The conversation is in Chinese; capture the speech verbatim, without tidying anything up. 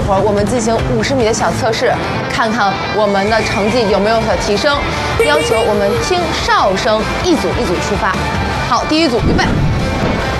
会儿我们进行五十米的小测试，看看我们的成绩有没有所提升。要求我们听哨声，一组一组出发。好，第一组预备。